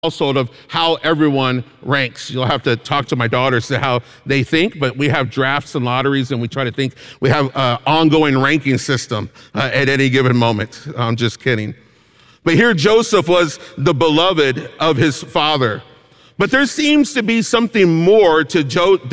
household of how everyone ranks. You'll have to talk to my daughters to how they think, but we have drafts and lotteries, and we try to think. We have an ongoing ranking system at any given moment. I'm just kidding. But here Joseph was the beloved of his father. But there seems to be something more to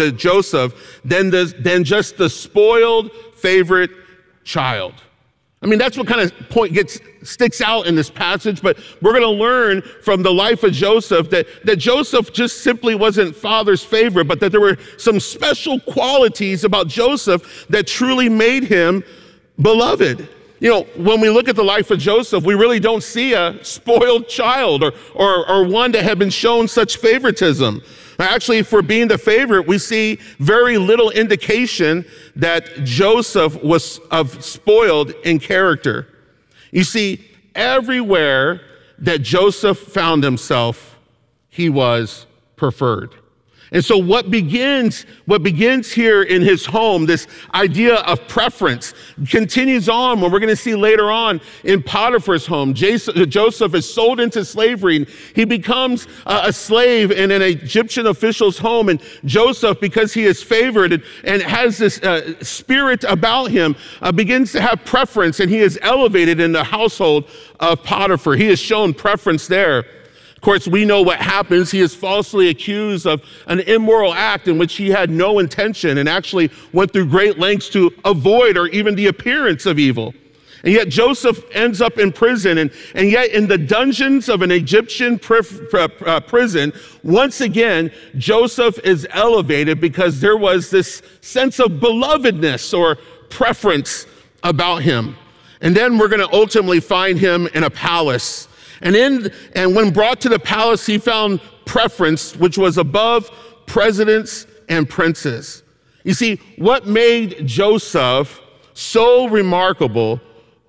Joseph than just the spoiled favorite child. I mean, that's what kind of sticks out in this passage, but we're going to learn from the life of Joseph that Joseph just simply wasn't father's favorite, but that there were some special qualities about Joseph that truly made him beloved. You know, when we look at the life of Joseph, we really don't see a spoiled child or one that had been shown such favoritism. Actually, for being the favorite, we see very little indication that Joseph was spoiled in character. You see, everywhere that Joseph found himself, he was preferred. And so what begins here in his home, this idea of preference, continues on when we're going to see later on in Potiphar's home. Joseph is sold into slavery, and he becomes a slave in an Egyptian official's home. And Joseph, because he is favored and has this spirit about him, begins to have preference, and he is elevated in the household of Potiphar. He is shown preference there. Of course, we know what happens. He is falsely accused of an immoral act in which he had no intention and actually went through great lengths to avoid or even the appearance of evil. And yet Joseph ends up in prison, and yet in the dungeons of an Egyptian prison, once again, Joseph is elevated because there was this sense of belovedness or preference about him. And then we're going to ultimately find him in a palace. And when brought to the palace, he found preference, which was above presidents and princes. You see, what made Joseph so remarkable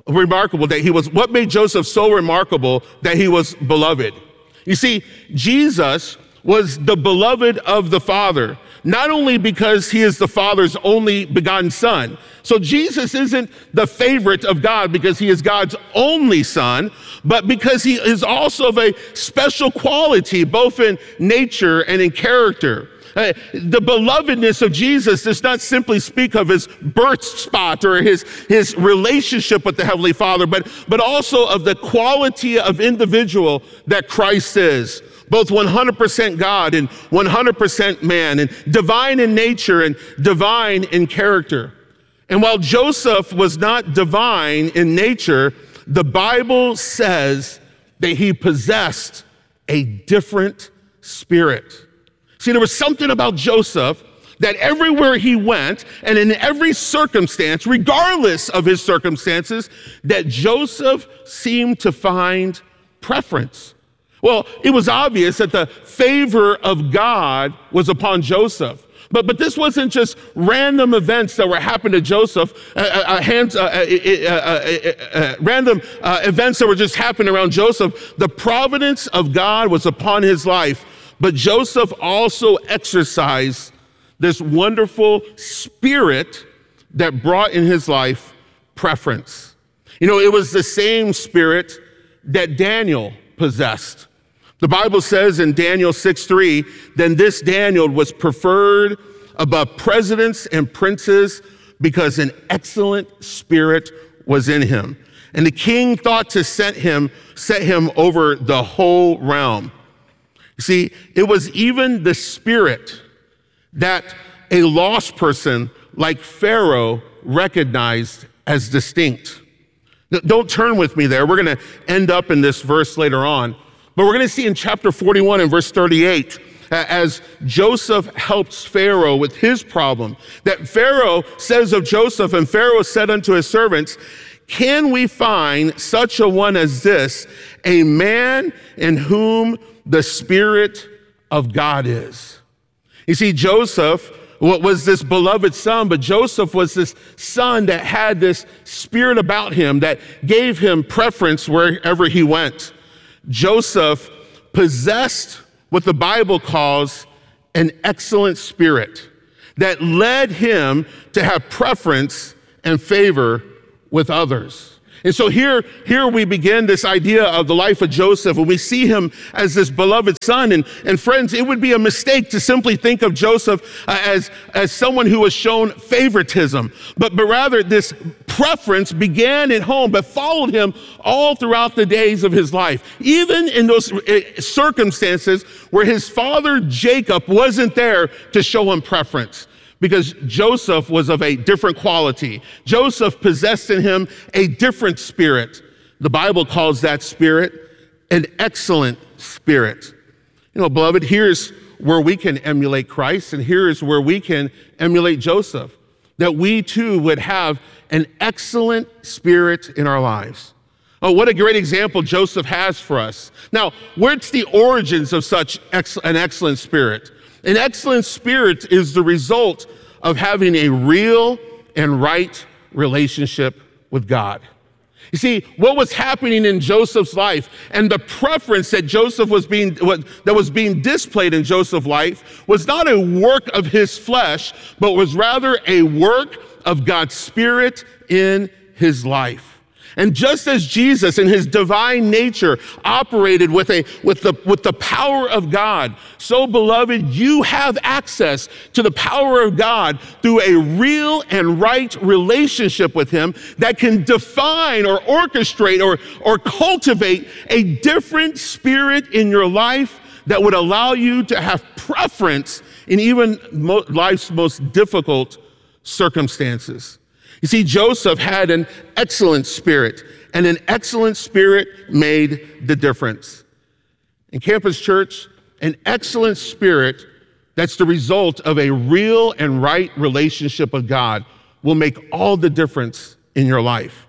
what made Joseph so remarkable that he was beloved? You see, Jesus was the beloved of the Father, not only because he is the Father's only begotten Son. So Jesus isn't the favorite of God because he is God's only Son, but because he is also of a special quality, both in nature and in character. The belovedness of Jesus does not simply speak of his birth spot or his relationship with the Heavenly Father, but also of the quality of individual that Christ is. Both 100% God and 100% man, and divine in nature and divine in character. And while Joseph was not divine in nature, the Bible says that he possessed a different spirit. See, there was something about Joseph that everywhere he went and in every circumstance, regardless of his circumstances, that Joseph seemed to find preference. Well, it was obvious that the favor of God was upon Joseph. But this wasn't just random events that were happening to Joseph, random events that were just happening around Joseph. The providence of God was upon his life, but Joseph also exercised this wonderful spirit that brought in his life preference. You know, it was the same spirit that Daniel possessed. The Bible says in Daniel 6:3, then this Daniel was preferred above presidents and princes because an excellent spirit was in him. And the king thought to set him over the whole realm. You see, it was even the spirit that a lost person like Pharaoh recognized as distinct. Don't turn with me there. We're going to end up in this verse later on. But we're going to see in chapter 41 and verse 38, as Joseph helps Pharaoh with his problem, that Pharaoh says of Joseph, and Pharaoh said unto his servants, can we find such a one as this, a man in whom the Spirit of God is? You see, Joseph was this beloved son, but Joseph was this son that had this spirit about him that gave him preference wherever he went. Joseph possessed what the Bible calls an excellent spirit that led him to have preference and favor with others. And so here we begin this idea of the life of Joseph, and we see him as this beloved son. And friends, it would be a mistake to simply think of Joseph as someone who was shown favoritism, but rather this preference began at home, but followed him all throughout the days of his life. Even in those circumstances where his father Jacob wasn't there to show him preference, because Joseph was of a different quality. Joseph possessed in him a different spirit. The Bible calls that spirit an excellent spirit. You know, beloved, here's where we can emulate Christ, and here's where we can emulate Joseph, that we too would have an excellent spirit in our lives. Oh, what a great example Joseph has for us. Now, where's the origins of such an excellent spirit? An excellent spirit is the result of having a real and right relationship with God. You see, what was happening in Joseph's life and the preference that was being displayed in Joseph's life was not a work of his flesh, but was rather a work of God's Spirit in his life. And just as Jesus in his divine nature operated with the power of God, so beloved, you have access to the power of God through a real and right relationship with him that can define or orchestrate or cultivate a different spirit in your life that would allow you to have preference in even life's most difficult circumstances. You see, Joseph had an excellent spirit, and an excellent spirit made the difference. In Campus Church, an excellent spirit that's the result of a real and right relationship with God will make all the difference in your life.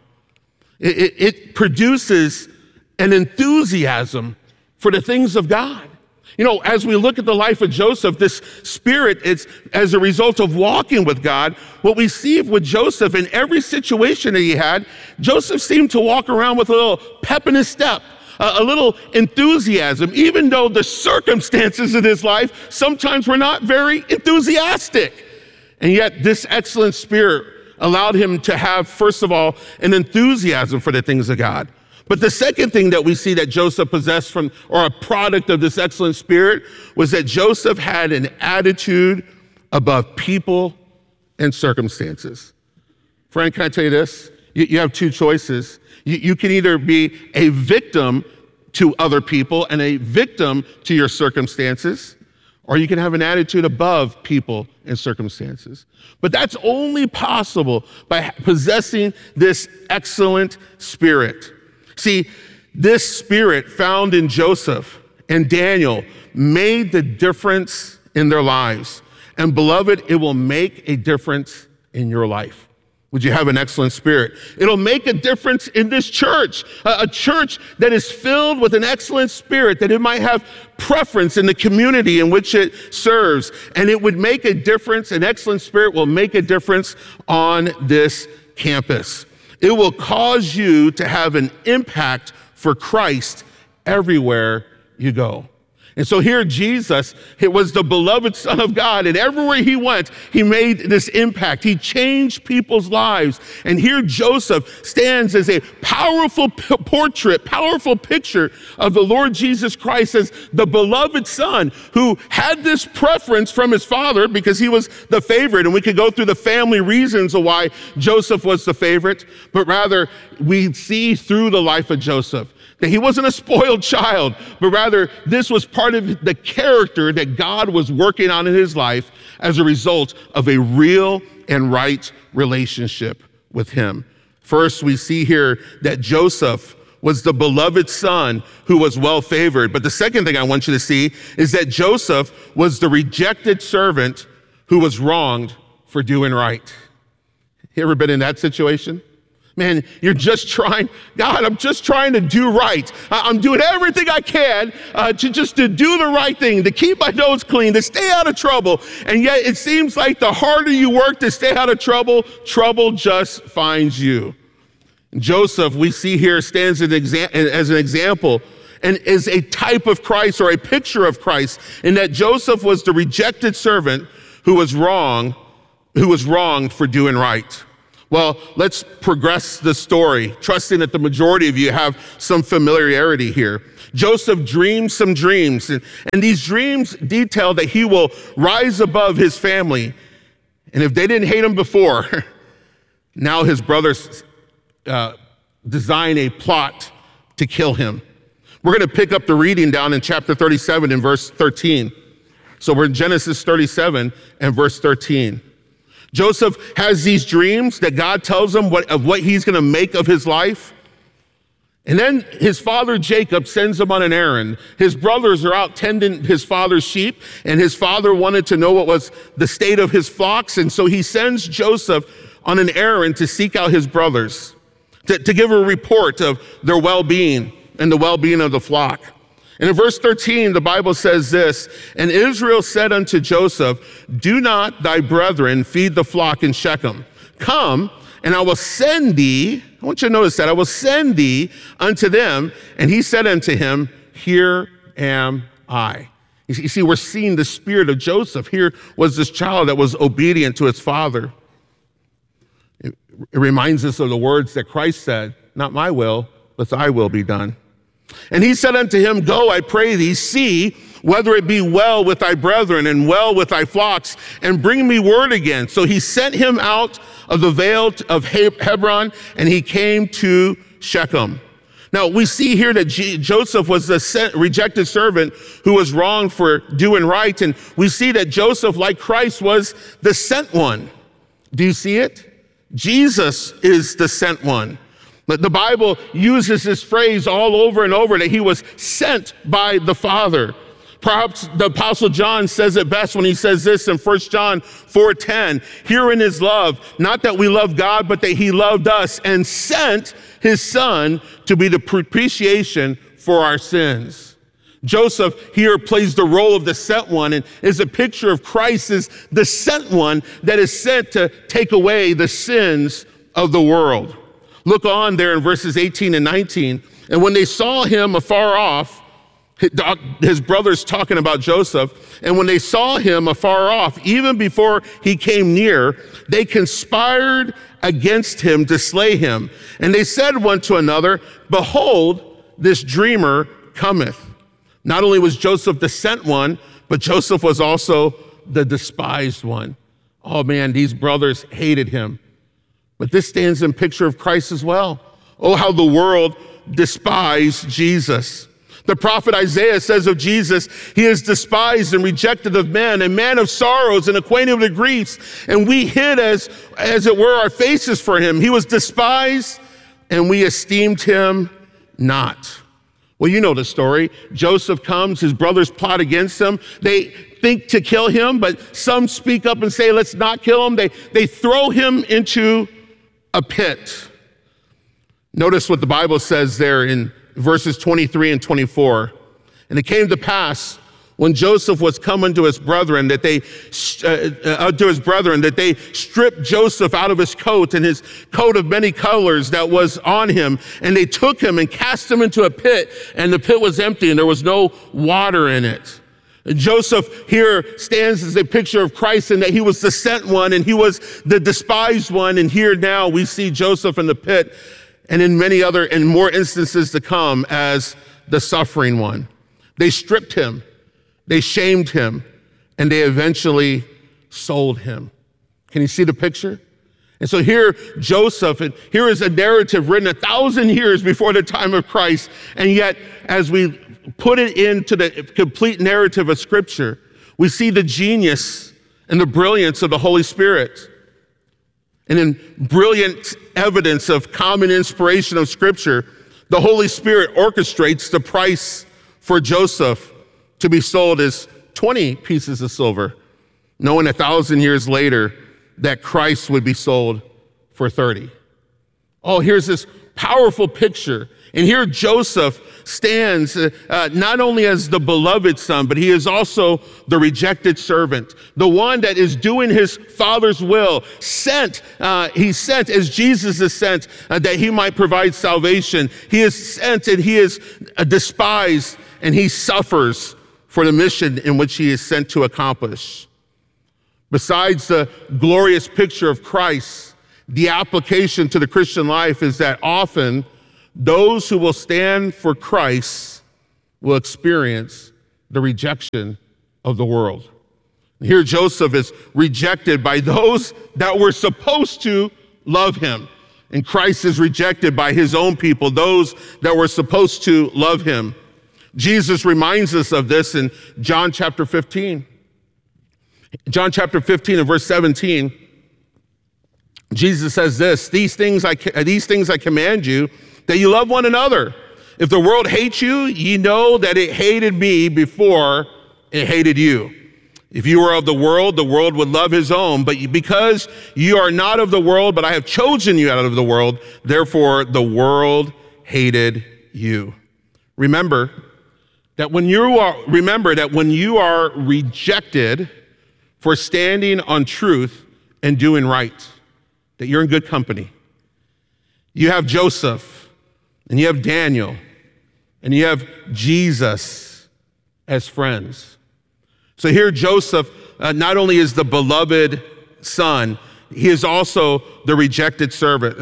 It produces an enthusiasm for the things of God. You know, as we look at the life of Joseph, this spirit, it's as a result of walking with God. What we see with Joseph in every situation that he had, Joseph seemed to walk around with a little pep in his step, a little enthusiasm, even though the circumstances of his life sometimes were not very enthusiastic. And yet this excellent spirit allowed him to have, first of all, an enthusiasm for the things of God. But the second thing that we see that Joseph possessed from, or a product of this excellent spirit, was that Joseph had an attitude above people and circumstances. Friend, can I tell you this? You have two choices. You can either be a victim to other people and a victim to your circumstances, or you can have an attitude above people and circumstances. But that's only possible by possessing this excellent spirit. See, this spirit found in Joseph and Daniel made the difference in their lives. And beloved, it will make a difference in your life. Would you have an excellent spirit? It'll make a difference in this church, a church that is filled with an excellent spirit, that it might have preference in the community in which it serves. And it would make a difference, an excellent spirit will make a difference on this campus. It will cause you to have an impact for Christ everywhere you go. And so here Jesus, it was the beloved Son of God, and everywhere he went, he made this impact. He changed people's lives. And here Joseph stands as a powerful portrait, powerful picture of the Lord Jesus Christ as the beloved Son who had this preference from his father because he was the favorite. And we could go through the family reasons of why Joseph was the favorite, but rather we see through the life of Joseph that he wasn't a spoiled child, but rather this was part of the character that God was working on in his life as a result of a real and right relationship with him. First, we see here that Joseph was the beloved son who was well favored. But the second thing I want you to see is that Joseph was the rejected servant who was wronged for doing right. You ever been in that situation? Man, you're just trying, God, I'm just trying to do right. I'm doing everything I can to do the right thing, to keep my nose clean, to stay out of trouble. And yet it seems like the harder you work to stay out of trouble, trouble just finds you. Joseph, we see here, stands as an example and is a type of Christ or a picture of Christ, in that Joseph was the rejected servant who was wronged for doing right. Well, let's progress the story, trusting that the majority of you have some familiarity here. Joseph dreams some dreams, and these dreams detail that he will rise above his family. And if they didn't hate him before, now his brothers design a plot to kill him. We're going to pick up the reading down in chapter 37 and verse 13. So we're in Genesis 37 and verse 13. Joseph has these dreams that God tells him of what he's going to make of his life. And then his father Jacob sends him on an errand. His brothers are out tending his father's sheep, and his father wanted to know what was the state of his flocks. And so he sends Joseph on an errand to seek out his brothers, to give a report of their well-being and the well-being of the flock. And in verse 13, the Bible says this, "And Israel said unto Joseph, Do not thy brethren feed the flock in Shechem. Come, and I will send thee," I want you to notice that, "I will send thee unto them." And he said unto him, Here am I. You see, we're seeing the spirit of Joseph. Here was this child that was obedient to his father. It reminds us of the words that Christ said, "Not my will, but thy will be done." And he said unto him, Go, I pray thee, see whether it be well with thy brethren and well with thy flocks, and bring me word again. So he sent him out of the vale of Hebron, and he came to Shechem. Now, we see here that Joseph was the rejected servant who was wronged for doing right, and we see that Joseph, like Christ, was the sent one. Do you see it? Jesus is the sent one. But the Bible uses this phrase all over and over, that he was sent by the Father. Perhaps the Apostle John says it best when he says this in 1 John 4:10, "Herein is love, not that we love God, but that he loved us and sent his Son to be the propitiation for our sins." Joseph here plays the role of the sent one and is a picture of Christ as the sent one that is sent to take away the sins of the world. Look on there in verses 18 and 19. "And when they saw him afar off," his brothers talking about Joseph, "and when they saw him afar off, even before he came near, they conspired against him to slay him. And they said one to another, Behold, this dreamer cometh." Not only was Joseph the sent one, but Joseph was also the despised one. Oh man, these brothers hated him. But this stands in picture of Christ as well. Oh, how the world despised Jesus. The prophet Isaiah says of Jesus, "He is despised and rejected of men, a man of sorrows and acquainted with griefs. And we hid as it were our faces for him. He was despised and we esteemed him not." Well, you know the story. Joseph comes, his brothers plot against him. They think to kill him, but some speak up and say, let's not kill him. They throw him into a pit. Notice what the Bible says there in verses 23 and 24. "And it came to pass when Joseph was come unto his brethren that they stripped Joseph out of his coat and his coat of many colors that was on him, and they took him and cast him into a pit, and the pit was empty and there was no water in it." Joseph here stands as a picture of Christ in that he was the sent one and he was the despised one. And here now we see Joseph in the pit, and in many other and more instances to come, as the suffering one. They stripped him, they shamed him, and they eventually sold him. Can you see the picture? And so here Joseph, and here is a narrative written 1,000 years before the time of Christ, and yet as we put it into the complete narrative of Scripture, we see the genius and the brilliance of the Holy Spirit. And in brilliant evidence of common inspiration of Scripture, the Holy Spirit orchestrates the price for Joseph to be sold as 20 pieces of silver, knowing 1,000 years later that Christ would be sold for 30. Oh, here's this powerful picture. And here Joseph stands not only as the beloved son, but he is also the rejected servant, the one that is doing his Father's will, sent. He's sent as Jesus is sent, that he might provide salvation. He is sent and he is despised, and he suffers for the mission in which he is sent to accomplish. Besides the glorious picture of Christ, the application to the Christian life is that often those who will stand for Christ will experience the rejection of the world. Here Joseph is rejected by those that were supposed to love him. And Christ is rejected by his own people, those that were supposed to love him. Jesus reminds us of this in John chapter 15. John chapter 15 and verse 17, Jesus says this, these things I command you, that you love one another. If the world hates you, ye know that it hated me before it hated you. If you were of the world would love his own. But because you are not of the world, but I have chosen you out of the world, therefore the world hated you. Remember that when you are rejected for standing on truth and doing right, that you're in good company. You have Joseph, and you have Daniel, and you have Jesus as friends. So here Joseph not only is the beloved son, he is also the rejected servant.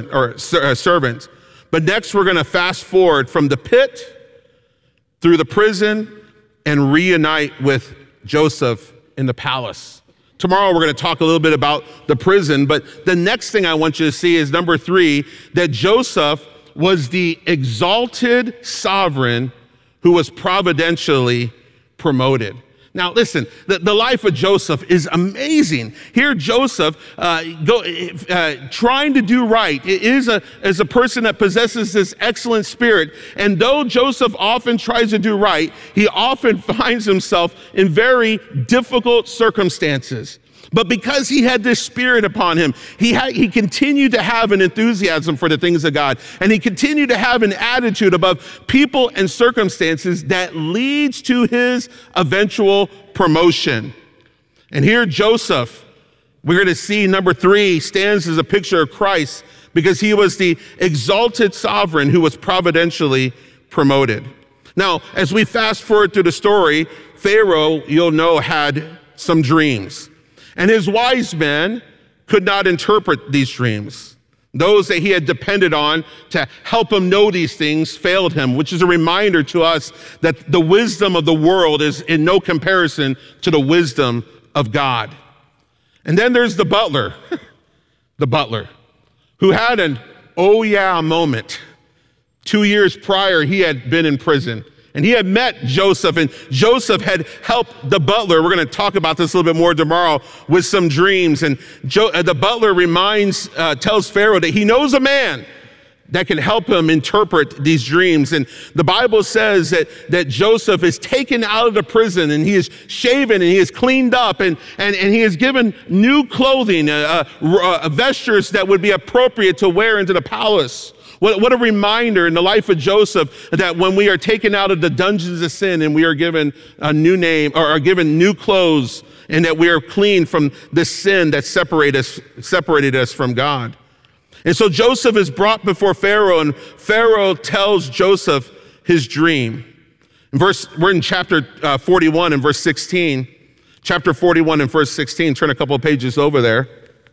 But next we're going to fast forward from the pit through the prison and reunite with Joseph in the palace. Tomorrow we're going to talk a little bit about the prison, but the next thing I want you to see is number 3, that Joseph was the exalted sovereign who was providentially promoted. Now listen, the life of Joseph is amazing. Here Joseph trying to do right is a person that possesses this excellent spirit. And though Joseph often tries to do right, he often finds himself in very difficult circumstances. But because he had this spirit upon him, he continued to have an enthusiasm for the things of God. And he continued to have an attitude above people and circumstances that leads to his eventual promotion. And here Joseph, we're going to see number 3, stands as a picture of Christ because he was the exalted sovereign who was providentially promoted. Now, as we fast forward through the story, Pharaoh, you'll know, had some dreams. And his wise men could not interpret these dreams. Those that he had depended on to help him know these things failed him, which is a reminder to us that the wisdom of the world is in no comparison to the wisdom of God. And then there's the butler, who had an oh yeah moment. 2 years prior, he had been in prison. And he had met Joseph, and Joseph had helped the butler. We're going to talk about this a little bit more tomorrow with some dreams. And the butler tells Pharaoh that he knows a man that can help him interpret these dreams. And the Bible says that Joseph is taken out of the prison, and he is shaven, and he is cleaned up, and he is given new clothing, vestures that would be appropriate to wear into the palace. What a reminder in the life of Joseph that when we are taken out of the dungeons of sin and we are given a new name or are given new clothes, and that we are clean from the sin that separated us from God. And so Joseph is brought before Pharaoh, and Pharaoh tells Joseph his dream. We're in chapter 41 and verse 16. Chapter 41 and verse 16. Turn a couple of pages over there.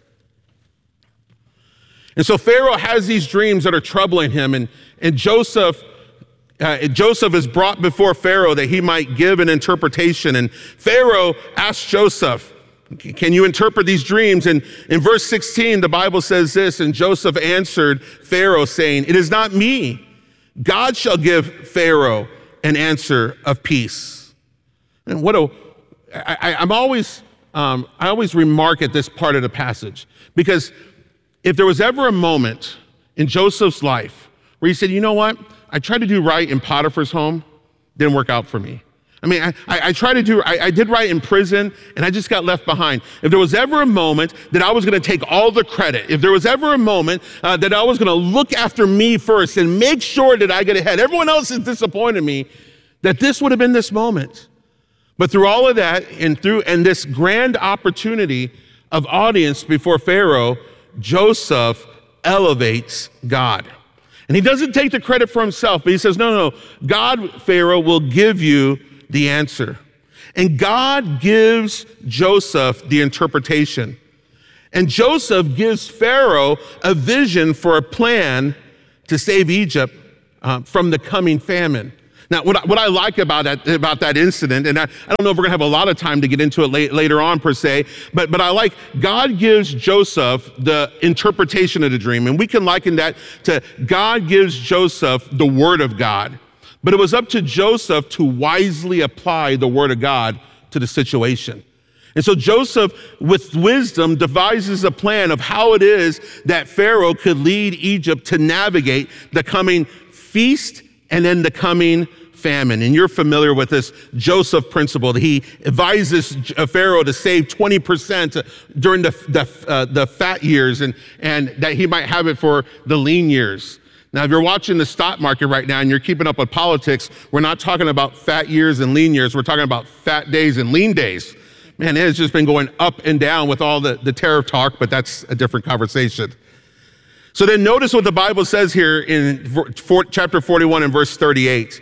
And so Pharaoh has these dreams that are troubling him, and Joseph is brought before Pharaoh that he might give an interpretation. And Pharaoh asks Joseph, can you interpret these dreams? And in verse 16, the Bible says this, and Joseph answered Pharaoh saying, it is not me. God shall give Pharaoh an answer of peace. And I always remark at this part of the passage, because if there was ever a moment in Joseph's life where he said, you know what? I tried to do right in Potiphar's home, didn't work out for me. I mean, I did right in prison, and I just got left behind. If there was ever a moment that I was going to take all the credit, if there was ever a moment that I was going to look after me first and make sure that I get ahead, everyone else has disappointed me, that this would have been this moment. But through all of that, and this grand opportunity of audience before Pharaoh, Joseph elevates God. And he doesn't take the credit for himself, but he says, no, God, Pharaoh, will give you the answer. And God gives Joseph the interpretation. And Joseph gives Pharaoh a vision for a plan to save Egypt from the coming famine. Now, what I like about that incident, and I don't know if we're going to have a lot of time to get into it later on per se, but I like God gives Joseph the interpretation of the dream. And we can liken that to God gives Joseph the word of God. But it was up to Joseph to wisely apply the word of God to the situation. And so Joseph, with wisdom, devises a plan of how it is that Pharaoh could lead Egypt to navigate the coming feast and then the coming famine. And you're familiar with this Joseph principle. He advises Pharaoh to save 20% during the fat years and that he might have it for the lean years. Now, if you're watching the stock market right now and you're keeping up with politics, we're not talking about fat years and lean years. We're talking about fat days and lean days. Man, it has just been going up and down with all the tariff talk, but that's a different conversation. So then notice what the Bible says here in chapter 41 and verse 38.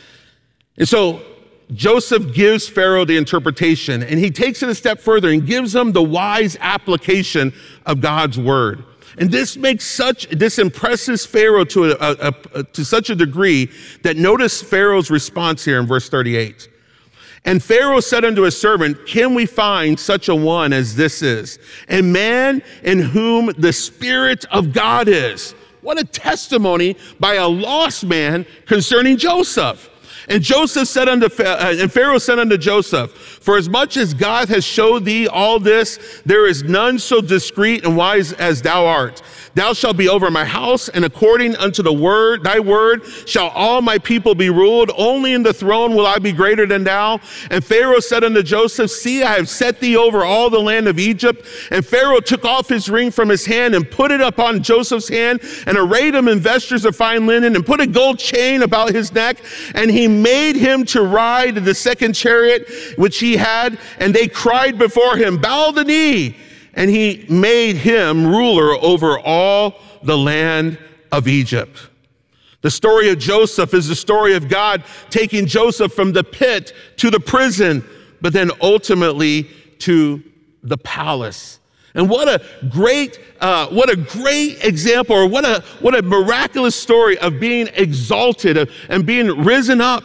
And so Joseph gives Pharaoh the interpretation, and he takes it a step further and gives him the wise application of God's word. And this impresses Pharaoh to such a degree that notice Pharaoh's response here in verse 38. And Pharaoh said unto his servant, can we find such a one as this is, a man in whom the Spirit of God is? What a testimony by a lost man concerning Joseph. And Joseph said and Pharaoh said unto Joseph, for as much as God has showed thee all this, there is none so discreet and wise as thou art. Thou shalt be over my house, and according unto thy word shall all my people be ruled. Only in the throne will I be greater than thou. And Pharaoh said unto Joseph, see, I have set thee over all the land of Egypt. And Pharaoh took off his ring from his hand and put it upon Joseph's hand, and arrayed him in vestures of fine linen, and put a gold chain about his neck. And he made him to ride the second chariot which he had, and they cried before him, bow the knee. And he made him ruler over all the land of Egypt. The story of Joseph is the story of God taking Joseph from the pit to the prison, but then ultimately to the palace. And what a great example, or what a miraculous story of being exalted and being risen up.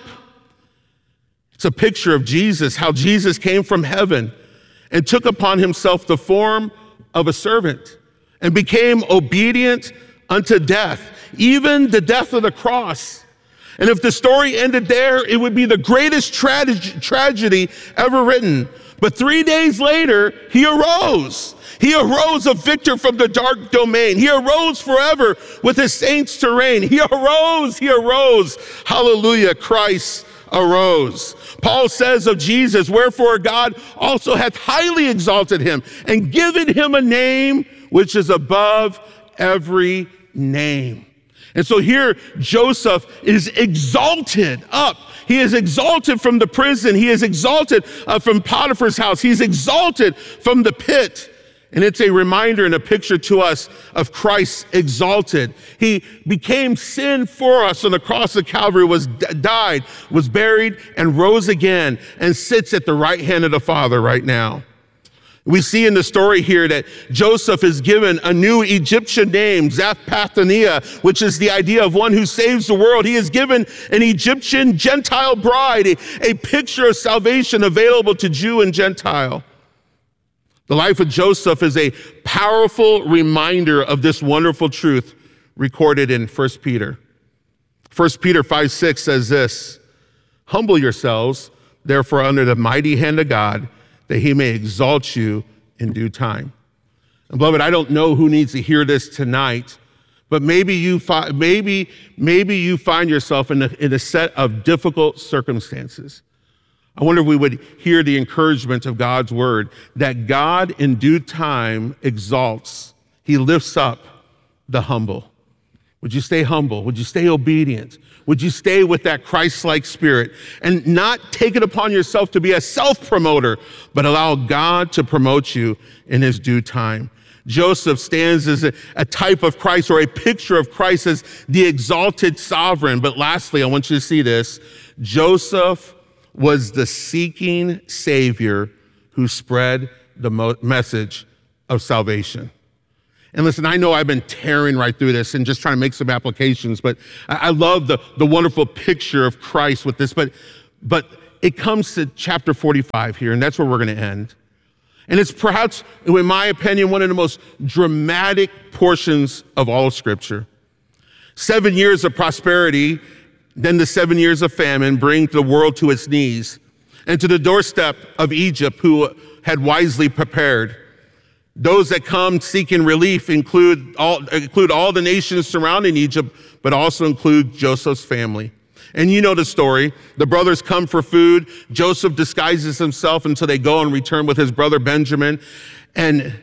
It's a picture of Jesus, how Jesus came from heaven and took upon himself the form of a servant and became obedient unto death, even the death of the cross. And if the story ended there, it would be the greatest tragedy ever written. But 3 days later, he arose. He arose a victor from the dark domain. He arose forever with his saints to reign. He arose. Hallelujah, Christ arose. Paul says of Jesus, wherefore God also hath highly exalted him and given him a name which is above every name. And so here Joseph is exalted up. He is exalted from the prison. He is exalted from Potiphar's house. He's exalted from the pit. And it's a reminder and a picture to us of Christ exalted. He became sin for us on the cross of Calvary, died, was buried, and rose again, and sits at the right hand of the Father right now. We see in the story here that Joseph is given a new Egyptian name, Zaph-Pathaniah, which is the idea of one who saves the world. He is given an Egyptian Gentile bride, a picture of salvation available to Jew and Gentile. The life of Joseph is a powerful reminder of this wonderful truth recorded in 1 Peter. 1 Peter 5:6 says this, humble yourselves, therefore, under the mighty hand of God, that he may exalt you in due time. And beloved, I don't know who needs to hear this tonight, but maybe you find yourself in a set of difficult circumstances. I wonder if we would hear the encouragement of God's word that God in due time exalts. He lifts up the humble. Would you stay humble? Would you stay obedient? Would you stay with that Christ-like spirit and not take it upon yourself to be a self-promoter, but allow God to promote you in his due time? Joseph stands as a type of Christ, or a picture of Christ as the exalted sovereign. But lastly, I want you to see this. Joseph was the seeking Savior who spread the message of salvation. And listen, I know I've been tearing right through this and just trying to make some applications, but I love the wonderful picture of Christ with this, but it comes to chapter 45 here, and that's where we're going to end. And it's perhaps, in my opinion, one of the most dramatic portions of all of Scripture. 7 years of prosperity, then the 7 years of famine bring the world to its knees and to the doorstep of Egypt, who had wisely prepared. Those that come seeking relief include all the nations surrounding Egypt, but also include Joseph's family. And you know the story. The brothers come for food. Joseph disguises himself until they go and return with his brother Benjamin. And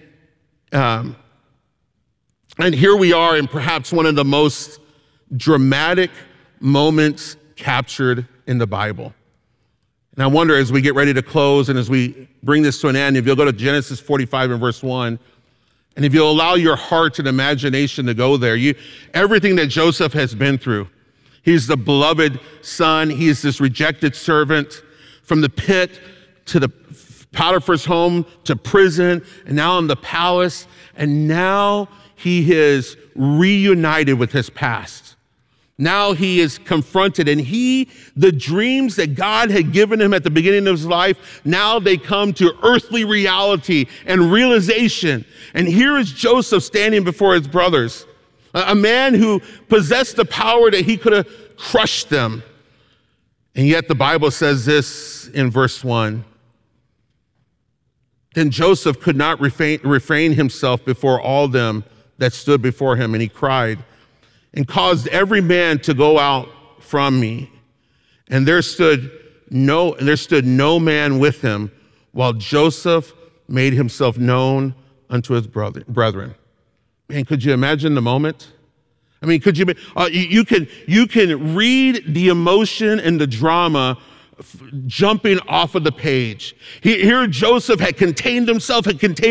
here we are in perhaps one of the most dramatic moments captured in the Bible. And I wonder, as we get ready to close and as we bring this to an end, if you'll go to Genesis 45 and verse 1, and if you'll allow your heart and imagination to go there, everything that Joseph has been through. He's the beloved son. He is this rejected servant, from the pit to the Potiphar's home to prison, and now in the palace. And now he is reunited with his past. Now he is confronted, and the dreams that God had given him at the beginning of his life, now they come to earthly reality and realization. And here is Joseph standing before his brothers, a man who possessed the power that he could have crushed them. And yet the Bible says this in verse 1. Then Joseph could not refrain himself before all them that stood before him, and he cried, and caused every man to go out from me. And there stood no man with him, while Joseph made himself known unto his brethren. Man, could you imagine the moment? I mean, could you can read the emotion and the drama jumping off of the page. Here Joseph had contained himself,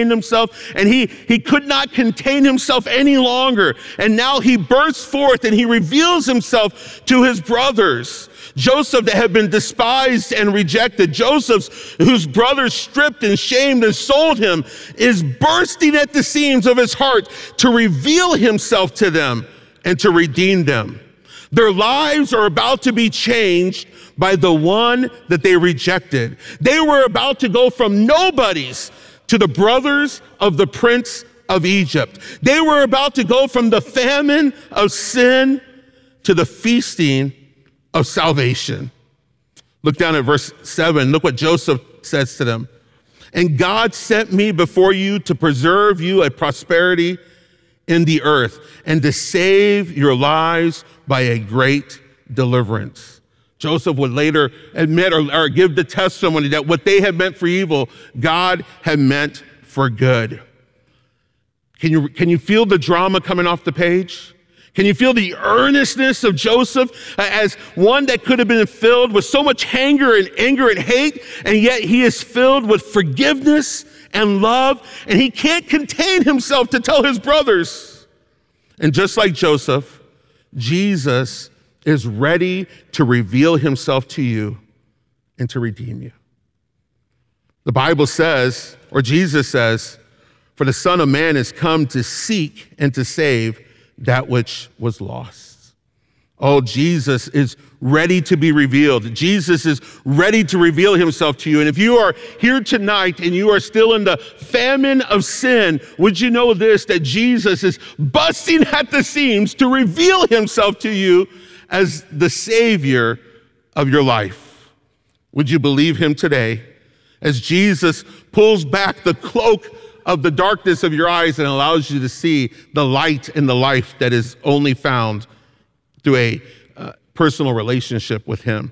and he could not contain himself any longer. And now he bursts forth and he reveals himself to his brothers. Joseph that had been despised and rejected, Joseph whose brothers stripped and shamed and sold him, is bursting at the seams of his heart to reveal himself to them and to redeem them. Their lives are about to be changed by the one that they rejected. They were about to go from nobodies to the brothers of the Prince of Egypt. They were about to go from the famine of sin to the feasting of salvation. Look down at verse 7. Look what Joseph says to them. And God sent me before you to preserve you a prosperity in the earth and to save your lives by a great deliverance. Joseph would later admit or give the testimony that what they had meant for evil, God had meant for good. Can you feel the drama coming off the page? Can you feel the earnestness of Joseph as one that could have been filled with so much anger and hate, and yet he is filled with forgiveness and love, and he can't contain himself to tell his brothers. And just like Joseph, Jesus is ready to reveal himself to you and to redeem you. The Bible says, or Jesus says, for the Son of Man is come to seek and to save that which was lost. Oh, Jesus is ready to be revealed. Jesus is ready to reveal himself to you. And if you are here tonight and you are still in the famine of sin, would you know this, that Jesus is busting at the seams to reveal himself to you as the Savior of your life? Would you believe him today as Jesus pulls back the cloak of the darkness of your eyes and allows you to see the light and the life that is only found through a personal relationship with him?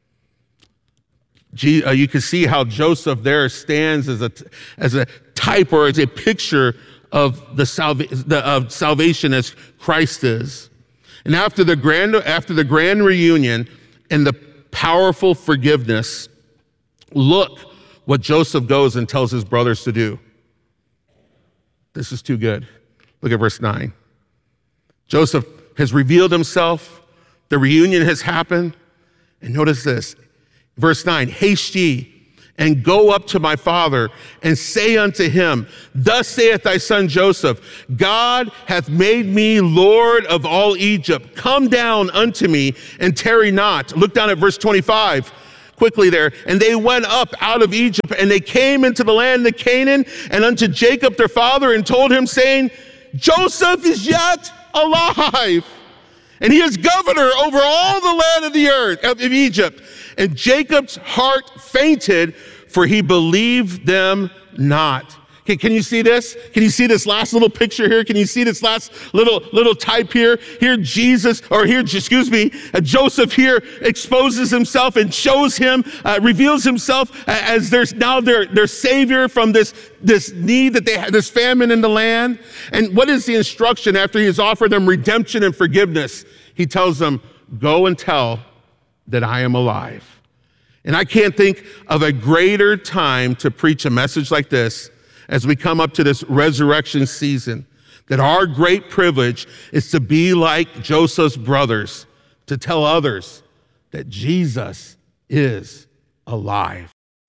You can see how Joseph there stands as a type or as a picture of of salvation as Christ is. And after the grand reunion and the powerful forgiveness, look what Joseph goes and tells his brothers to do. This is too good. Look at verse 9. Joseph has revealed himself. The reunion has happened. And notice this. Verse 9, haste ye and go up to my father and say unto him, thus saith thy son Joseph, God hath made me Lord of all Egypt. Come down unto me and tarry not. Look down at verse 25. Quickly there. And they went up out of Egypt, and they came into the land of Canaan, and unto Jacob their father, and told him, saying, Joseph is yet alive, and he is governor over all the land of the earth, of Egypt. And Jacob's heart fainted, for he believed them not. Okay, can you see this? Can you see this last little picture here? Can you see this last little type here? Here Joseph here exposes himself and shows him, reveals himself as their savior from this need that they had, this famine in the land. And what is the instruction after he has offered them redemption and forgiveness? He tells them, go and tell that I am alive. And I can't think of a greater time to preach a message like this as we come up to this resurrection season, that our great privilege is to be like Joseph's brothers, to tell others that Jesus is alive.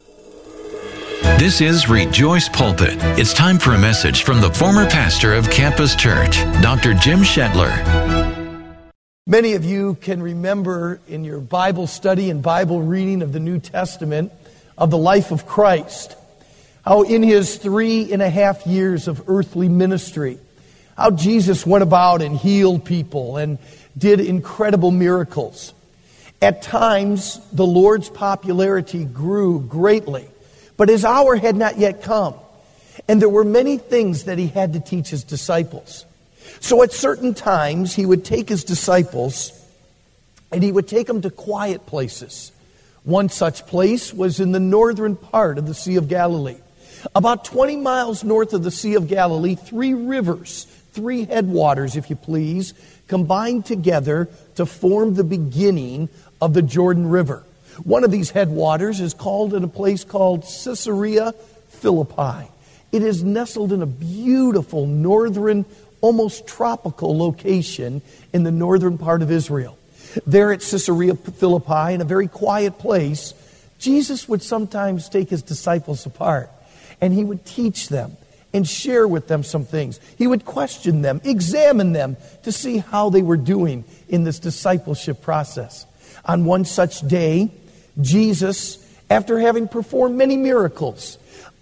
This is Rejoice Pulpit. It's time for a message from the former pastor of Campus Church, Dr. Jim Shetler. Many of you can remember in your Bible study and Bible reading of the New Testament of the life of Christ, how in his 3.5 years of earthly ministry, how Jesus went about and healed people and did incredible miracles. At times, the Lord's popularity grew greatly, but his hour had not yet come, and there were many things that he had to teach his disciples. So at certain times, he would take his disciples and he would take them to quiet places. One such place was in the northern part of the Sea of Galilee. About 20 miles north of the Sea of Galilee, 3 rivers, 3 headwaters, if you please, combined together to form the beginning of the Jordan River. One of these headwaters is called in a place called Caesarea Philippi. It is nestled in a beautiful northern, almost tropical location in the northern part of Israel. There at Caesarea Philippi, in a very quiet place, Jesus would sometimes take his disciples apart, and he would teach them and share with them some things. He would question them, examine them to see how they were doing in this discipleship process. On one such day, Jesus, after having performed many miracles,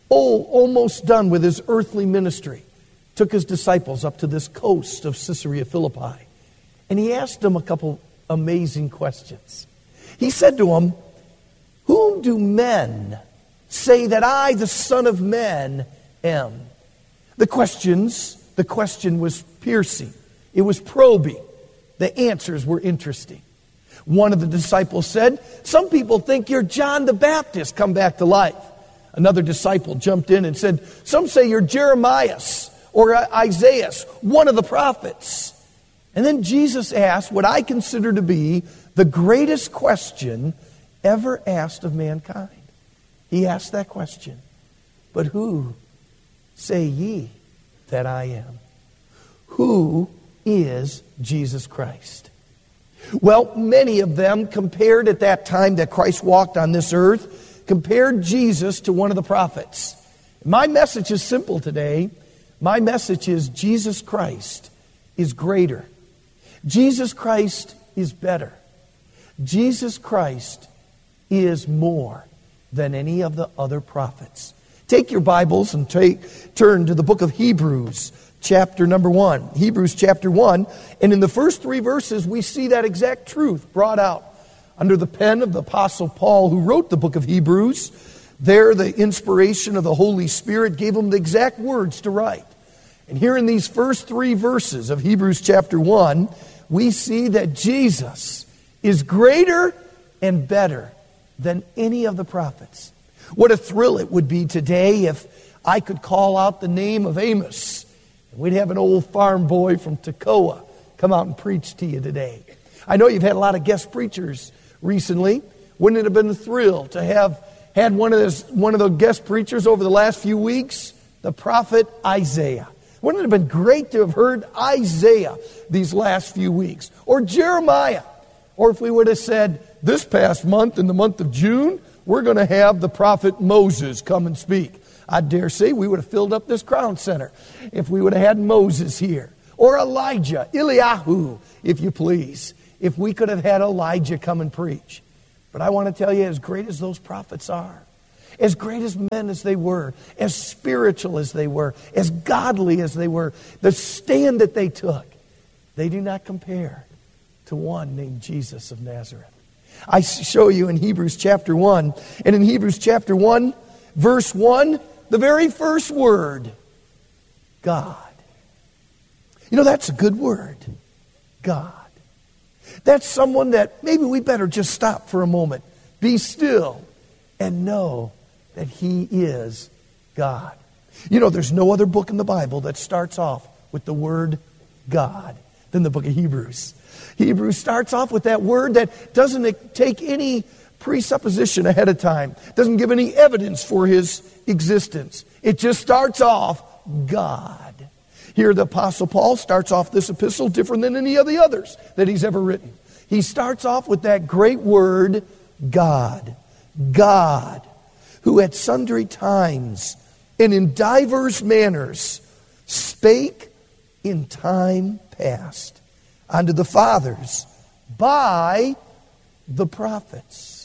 almost done with his earthly ministry, took his disciples up to this coast of Caesarea Philippi, and he asked them a couple amazing questions. He said to them, "Whom do men say that I, the Son of Man, am?" The question was piercing. It was probing. The answers were interesting. One of the disciples said, "Some people think you're John the Baptist come back to life." Another disciple jumped in and said, "Some say you're Jeremiah or Isaiah, one of the prophets." And then Jesus asked what I consider to be the greatest question ever asked of mankind. He asked that question, "But who say ye that I am?" Who is Jesus Christ? Well, many of them compared at that time that Christ walked on this earth, compared Jesus to one of the prophets. My message is simple today. My message is Jesus Christ is greater. Jesus Christ is better. Jesus Christ is more than any of the other prophets. Take your Bibles and turn to the book of Hebrews, chapter number 1. Hebrews chapter 1. And in the first 3 verses, we see that exact truth brought out under the pen of the Apostle Paul, who wrote the book of Hebrews. There, the inspiration of the Holy Spirit gave him the exact words to write. And here in these first 3 verses of Hebrews chapter 1, we see that Jesus is greater and better than any of the prophets. What a thrill it would be today if I could call out the name of Amos, and we'd have an old farm boy from Toccoa come out and preach to you today. I know you've had a lot of guest preachers recently. Wouldn't it have been a thrill to have had one of the guest preachers over the last few weeks? The prophet Isaiah. Wouldn't it have been great to have heard Isaiah these last few weeks? Or Jeremiah. Or if we would have said this past month, in the month of June, we're going to have the prophet Moses come and speak. I dare say we would have filled up this Crown Center if we would have had Moses here. Or Elijah, Eliyahu, if you please, if we could have had Elijah come and preach. But I want to tell you, as great as those prophets are, as great as men as they were, as spiritual as they were, as godly as they were, the stand that they took, they do not compare to one named Jesus of Nazareth. I show you in Hebrews chapter 1. And in Hebrews chapter 1, verse 1, the very first word, God. You know, that's a good word. God. That's someone that maybe we better just stop for a moment. Be still and know that He is God. You know, there's no other book in the Bible that starts off with the word God than the book of Hebrews. Hebrews starts off with that word that doesn't take any presupposition ahead of time. Doesn't give any evidence for His existence. It just starts off God. Here the Apostle Paul starts off this epistle different than any of the others that he's ever written. He starts off with that great word, God. God, who at sundry times and in divers manners spake in time past unto the fathers by the prophets.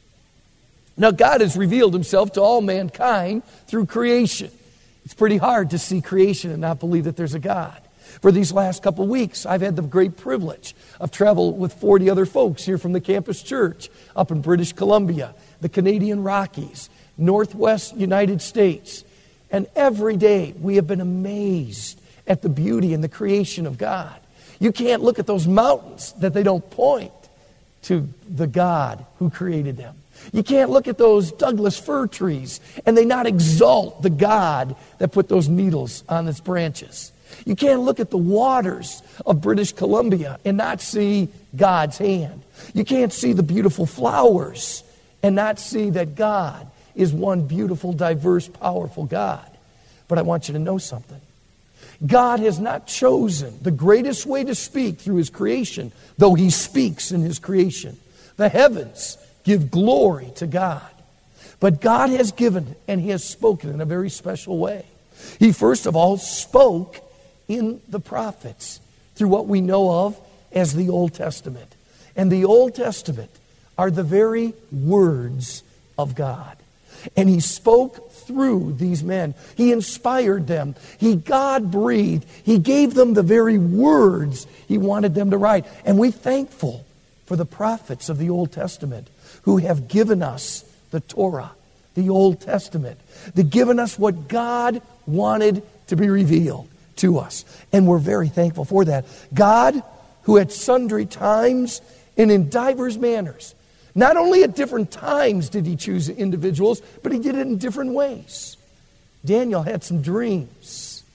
Now God has revealed Himself to all mankind through creation. It's pretty hard to see creation and not believe that there's a God. For these last couple weeks, I've had the great privilege of travel with 40 other folks here from the campus church up in British Columbia, the Canadian Rockies, Northwest United States. And every day we have been amazed at the beauty and the creation of God. You can't look at those mountains that they don't point to the God who created them. You can't look at those Douglas fir trees and they not exalt the God that put those needles on its branches. You can't look at the waters of British Columbia and not see God's hand. You can't see the beautiful flowers and not see that God is one beautiful, diverse, powerful God. But I want you to know something. God has not chosen the greatest way to speak through His creation, though He speaks in His creation. The heavens give glory to God. But God has given and He has spoken in a very special way. He first of all spoke in the prophets through what we know of as the Old Testament. And the Old Testament are the very words of God. And He spoke through these men. He inspired them. He God-breathed. He gave them the very words He wanted them to write. And we're thankful for the prophets of the Old Testament who have given us the Torah, the Old Testament. They've given us what God wanted to be revealed to us. And we're very thankful for that. God, who at sundry times and in divers manners, not only at different times did He choose individuals, but He did it in different ways. Daniel had some dreams.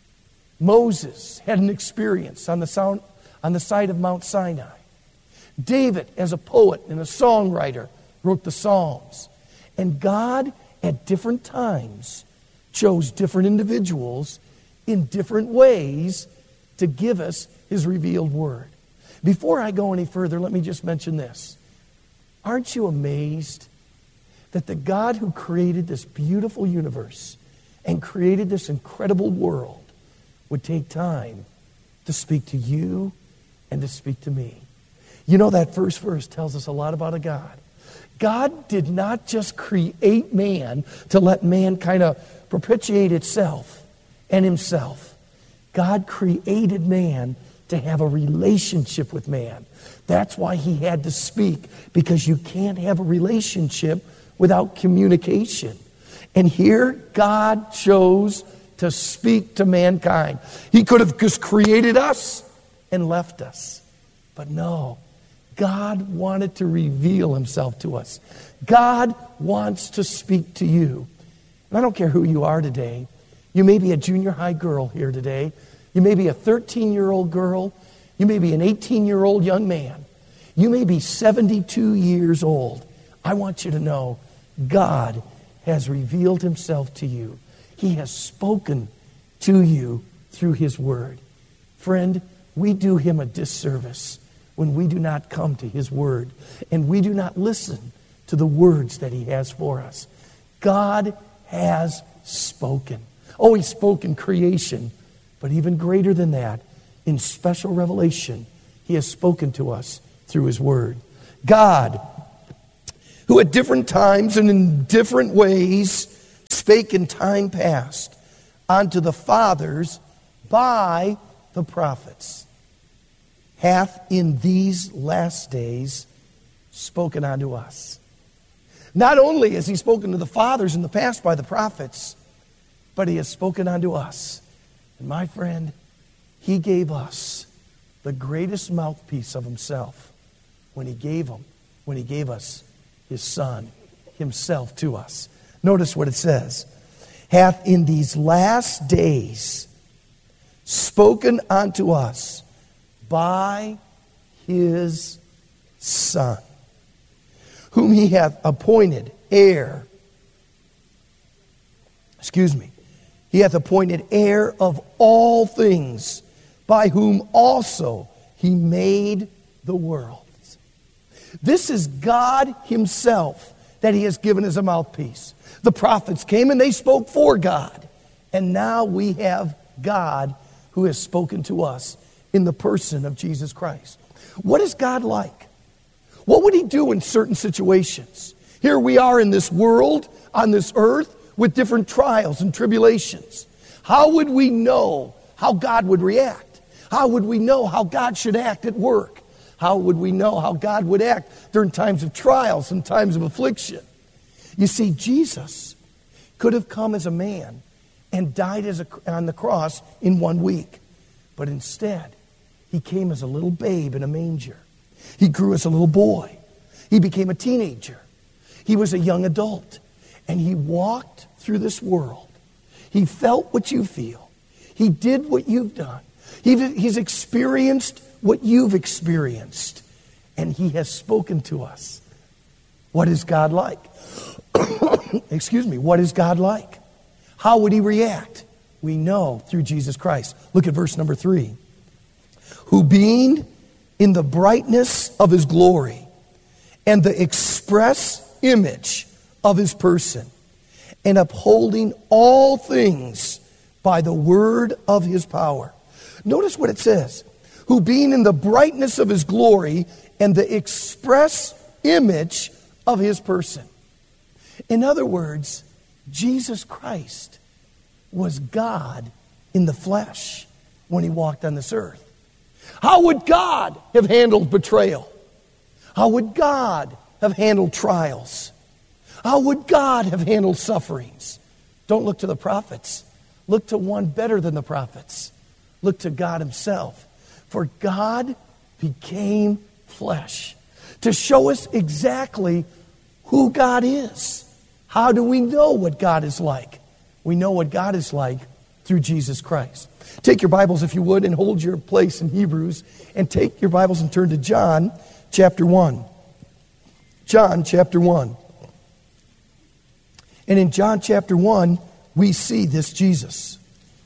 Moses had an experience on the side of Mount Sinai. David, as a poet and a songwriter, wrote the Psalms. And God, at different times, chose different individuals in different ways to give us His revealed word. Before I go any further, let me just mention this. Aren't you amazed that the God who created this beautiful universe and created this incredible world would take time to speak to you and to speak to me? You know, that first verse tells us a lot about a God. God did not just create man to let man kind of perpetuate itself and himself. God created man to have a relationship with man. That's why He had to speak, because you can't have a relationship without communication. And here God chose to speak to mankind. He could have just created us and left us. But no, God wanted to reveal Himself to us. God wants to speak to you. And I don't care who you are today. You may be a junior high girl here today. You may be a 13-year-old girl. You may be an 18-year-old young man. You may be 72 years old. I want you to know God has revealed Himself to you. He has spoken to you through His Word. Friend, we do Him a disservice when we do not come to His Word and we do not listen to the words that he has for us. God has spoken. Oh, he spoke in creation, but even greater than that, in special revelation, he has spoken to us through his word. God, who at different times and in different ways spake in time past unto the fathers by the prophets, hath in these last days spoken unto us. Not only has he spoken to the fathers in the past by the prophets, but he has spoken unto us. And my friend, he gave us the greatest mouthpiece of himself when he gave us his Son, himself to us. Notice what it says. Hath in these last days spoken unto us by his Son, whom he hath appointed heir. He hath appointed heir of all things, by whom also he made the world. This is God himself that he has given as a mouthpiece. The prophets came and they spoke for God. And now we have God who has spoken to us in the person of Jesus Christ. What is God like? What would he do in certain situations? Here we are in this world, on this earth, with different trials and tribulations. How would we know how God would react? How would we know how God should act at work? How would we know how God would act during times of trials and times of affliction? You see, Jesus could have come as a man and died on the cross in 1 week. But instead, he came as a little babe in a manger. He grew as a little boy. He became a teenager. He was a young adult. And he walked through this world. He felt what you feel. He did what you've done. He's experienced what you've experienced. And he has spoken to us. What is God like? What is God like? How would he react? We know through Jesus Christ. Look at verse number 3. Who being in the brightness of his glory and the express image of his person, and upholding all things by the word of his power. Notice what it says. Who being in the brightness of his glory and the express image of his person. In other words, Jesus Christ was God in the flesh when he walked on this earth. How would God have handled betrayal? How would God have handled trials? How would God have handled sufferings? Don't look to the prophets. Look to one better than the prophets. Look to God himself. For God became flesh to show us exactly who God is. How do we know what God is like? We know what God is like through Jesus Christ. Take your Bibles, if you would, and hold your place in Hebrews, and take your Bibles and turn to John chapter 1. John chapter 1. And in John chapter 1, we see this Jesus.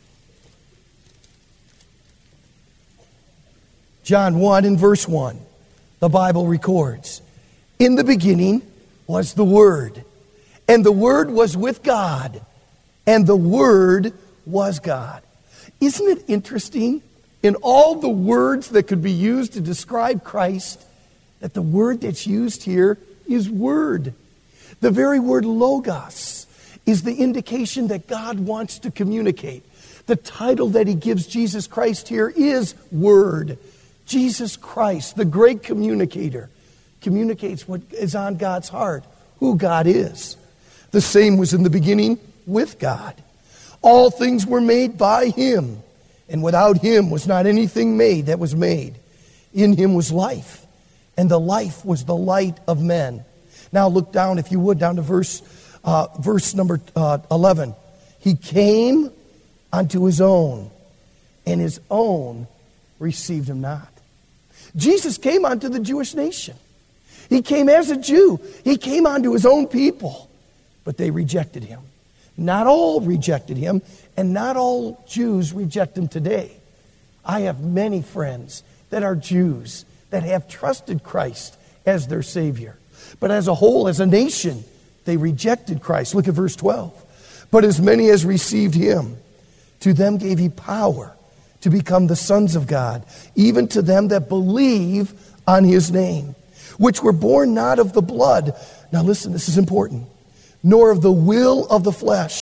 John 1 and verse 1, the Bible records, in the beginning was the Word, and the Word was with God, and the Word was God. Isn't it interesting, in all the words that could be used to describe Christ, that the word that's used here is Word. The very word logos is the indication that God wants to communicate. The title that he gives Jesus Christ here is Word. Jesus Christ, the great communicator, communicates what is on God's heart, who God is. The same was in the beginning with God. All things were made by him, and without him was not anything made that was made. In him was life, and the life was the light of men. Now look down, if you would, down to verse number 11. He came unto his own, and his own received him not. Jesus came unto the Jewish nation. He came as a Jew. He came unto his own people, but they rejected him. Not all rejected him, and not all Jews reject him today. I have many friends that are Jews that have trusted Christ as their Savior. But as a whole, as a nation, they rejected Christ. Look at verse 12. But as many as received him, to them gave he power to become the sons of God, even to them that believe on his name, which were born not of the blood. Now listen, this is important. Nor of the will of the flesh,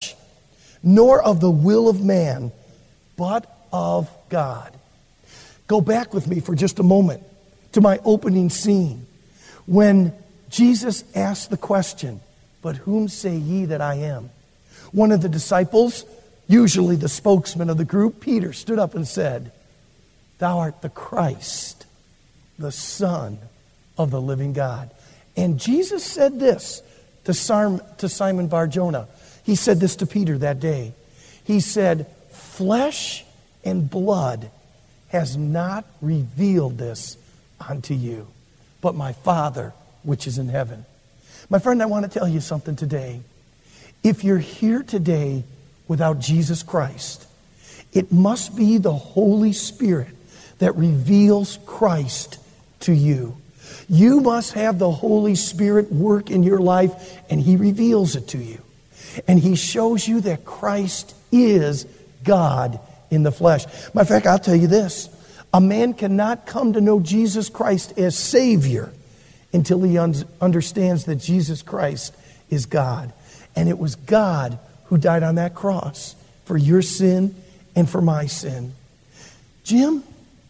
nor of the will of man, but of God. Go back with me for just a moment to my opening scene when Jesus asked the question, but whom say ye that I am? One of the disciples, usually the spokesman of the group, Peter, stood up and said, thou art the Christ, the Son of the living God. And Jesus said this to Simon Bar-Jonah. He said this to Peter that day. He said, flesh and blood has not revealed this unto you, but my Father which is in heaven. My friend, I want to tell you something today. If you're here today without Jesus Christ, it must be the Holy Spirit that reveals Christ to you. You must have the Holy Spirit work in your life, and he reveals it to you. And he shows you that Christ is God in the flesh. Matter of fact, I'll tell you this. A man cannot come to know Jesus Christ as Savior until he understands that Jesus Christ is God. And it was God who died on that cross for your sin and for my sin. Jim,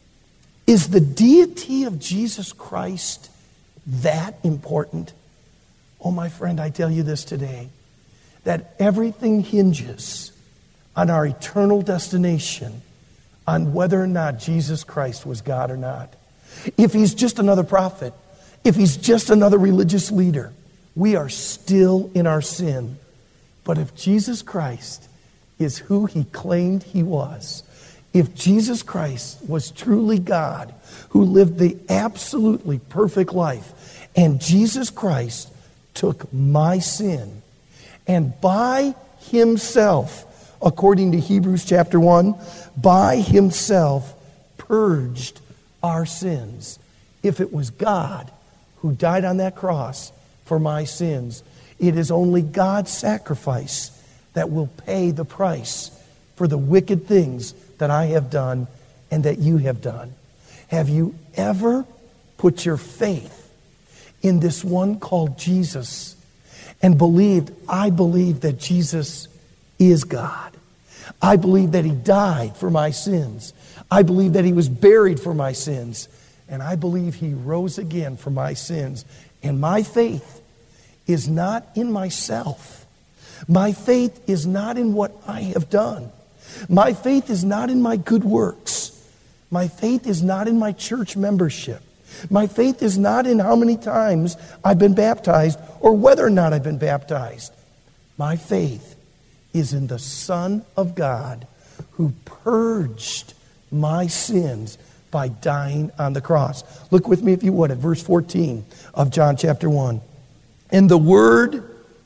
is the deity of Jesus Christ that important? Oh, my friend, I tell you this today, that everything hinges on our eternal destination, on whether or not Jesus Christ was God or not. If he's just another prophet, if he's just another religious leader, we are still in our sin. But if Jesus Christ is who he claimed he was, if Jesus Christ was truly God, who lived the absolutely perfect life, and Jesus Christ took my sin, and by himself, according to Hebrews chapter 1, by himself purged our sins. If it was God who died on that cross for my sins, it is only God's sacrifice that will pay the price for the wicked things that I have done and that you have done. Have you ever put your faith in this one called Jesus and believed, I believe that Jesus is God. I believe that he died for my sins. I believe that he was buried for my sins. And I believe he rose again for my sins. And my faith is not in myself. My faith is not in what I have done. My faith is not in my good works. My faith is not in my church membership. My faith is not in how many times I've been baptized or whether or not I've been baptized. My faith is in the Son of God who purged my sins by dying on the cross. Look with me, if you would, at verse 14 of John chapter 1. And the Word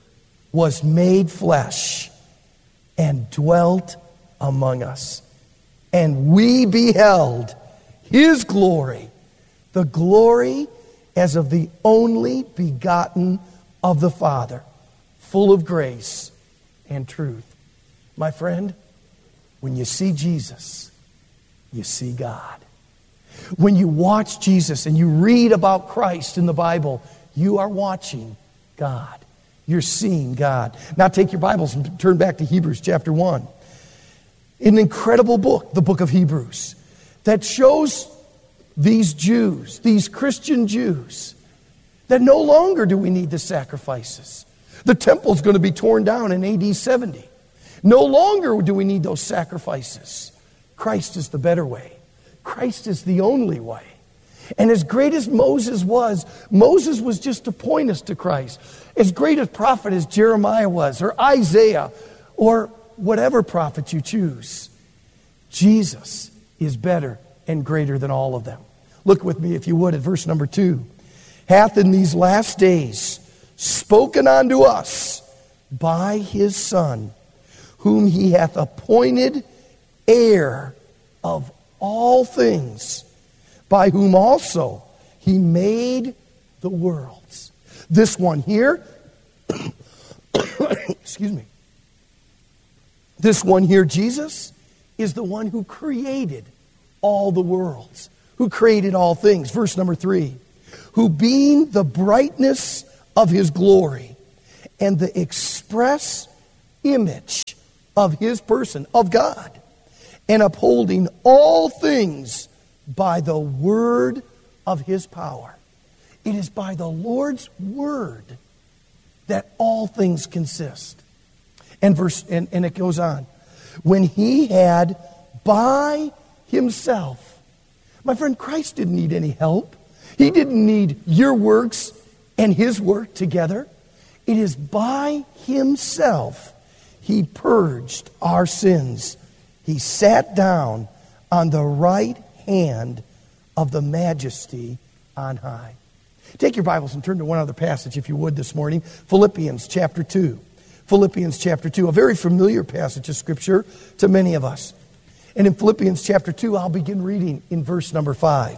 was made flesh and dwelt among us. And we beheld his glory, the glory as of the only begotten of the Father, full of grace and truth. My friend, when you see Jesus, you see God. When you watch Jesus and you read about Christ in the Bible, you are watching God. You're seeing God. Now take your Bibles and turn back to Hebrews chapter 1. An incredible book, the book of Hebrews, that shows these Jews, these Christian Jews, that no longer do we need the sacrifices. The temple's going to be torn down in AD 70. No longer do we need those sacrifices. Christ is the better way. Christ is the only way. And as great as Moses was just to point us to Christ. As great a prophet as Jeremiah was, or Isaiah, or whatever prophet you choose, Jesus is better and greater than all of them. Look with me, if you would, at verse number 2. Hath in these last days spoken unto us by his Son, whom he hath appointed heir of all things, by whom also he made the worlds. This one here, excuse me. This one here, Jesus, is the one who created all the worlds, who created all things. Verse number 3, who being the brightness of his glory and the express image of his person, of God, and upholding all things by the word of his power. It is by the Lord's word that all things consist. And it goes on. When he had by himself, my friend, Christ didn't need any help. He didn't need your works and his work together. It is by himself he purged our sins. He sat down on the right hand of the majesty on high. Take your Bibles and turn to one other passage, if you would, this morning. Philippians chapter 2. Philippians chapter 2, a very familiar passage of Scripture to many of us. And in Philippians chapter 2, I'll begin reading in verse number 5.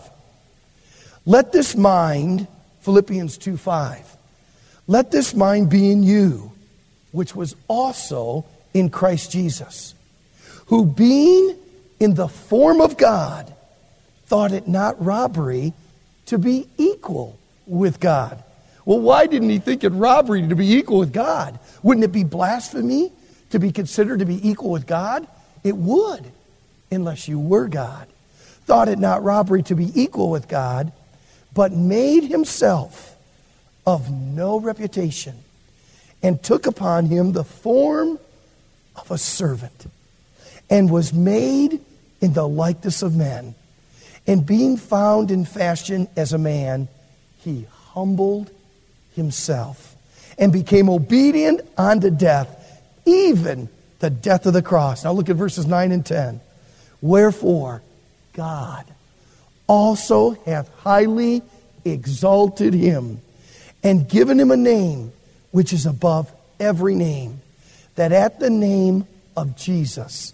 Let this mind, Philippians 2:5, let this mind be in you, which was also in Christ Jesus, who being in the form of God, thought it not robbery to be equal with God. Well, why didn't he think it robbery to be equal with God? Wouldn't it be blasphemy to be considered to be equal with God? It would, unless you were God. Thought it not robbery to be equal with God, but made himself of no reputation, and took upon him the form of a servant, and was made in the likeness of men. And being found in fashion as a man, he humbled himself and became obedient unto death, even the death of the cross. Now look at verses 9 and 10. Wherefore God also hath highly exalted him and given him a name which is above every name, that at the name of Jesus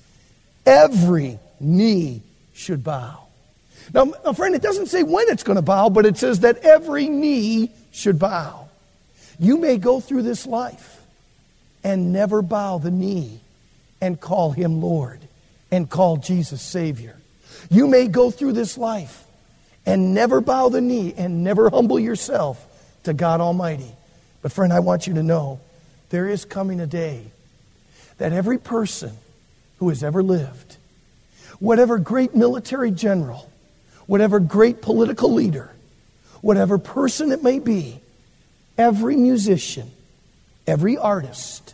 every knee should bow. Now, friend, it doesn't say when it's going to bow, but it says that every knee should bow. You may go through this life and never bow the knee and call him Lord and call Jesus Savior. You may go through this life and never bow the knee and never humble yourself to God Almighty. But friend, I want you to know there is coming a day that every person who has ever lived, whatever great military general, whatever great political leader, whatever person it may be, every musician, every artist,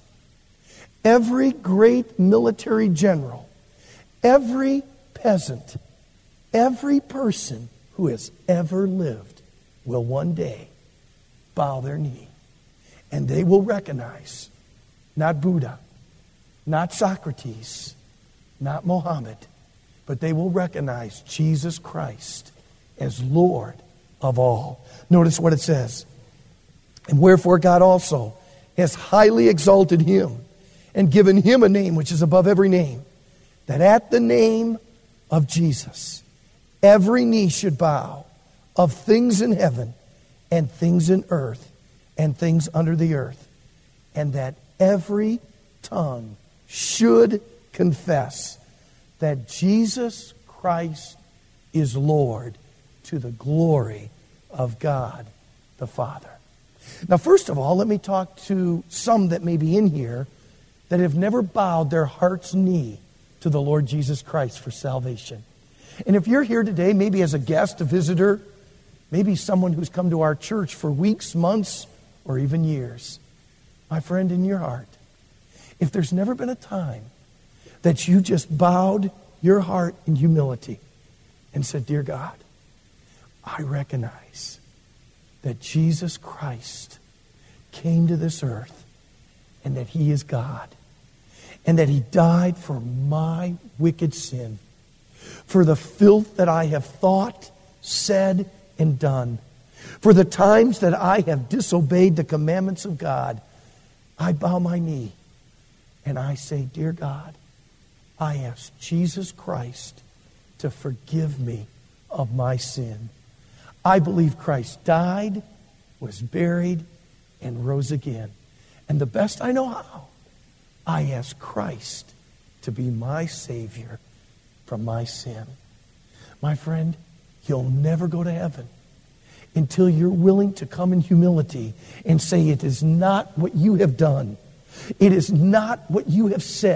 every great military general, every peasant, every person who has ever lived will one day bow their knee. And they will recognize not Buddha, not Socrates, not Mohammed, but they will recognize Jesus Christ as Lord of all. Notice what it says. And wherefore God also has highly exalted him and given him a name which is above every name, that at the name of Jesus every knee should bow, of things in heaven and things in earth and things under the earth, and that every tongue should confess that Jesus Christ is Lord, to the glory of God the Father. Now, first of all, let me talk to some that may be in here that have never bowed their heart's knee to the Lord Jesus Christ for salvation. And if you're here today, maybe as a guest, a visitor, maybe someone who's come to our church for weeks, months, or even years, my friend, in your heart, if there's never been a time that you just bowed your heart in humility and said, Dear God, I recognize that Jesus Christ came to this earth and that he is God and that he died for my wicked sin, for the filth that I have thought, said, and done, for the times that I have disobeyed the commandments of God. I bow my knee and I say, Dear God, I ask Jesus Christ to forgive me of my sin. I believe Christ died, was buried, and rose again. And the best I know how, I ask Christ to be my Savior from my sin. My friend, you'll never go to heaven until you're willing to come in humility and say, it is not what you have done. It is not what you have said.